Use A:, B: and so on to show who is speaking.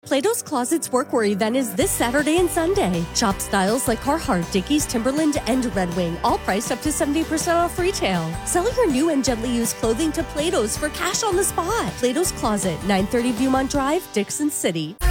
A: Plato's Closet's Workwear event is this Saturday and Sunday. Shop styles like Carhartt, Dickies, Timberland, and Red Wing, all priced up to 70% off retail. Sell your new and gently used clothing to Plato's for cash on the spot. Plato's Closet, 930 Viewmont Drive, Dixon City.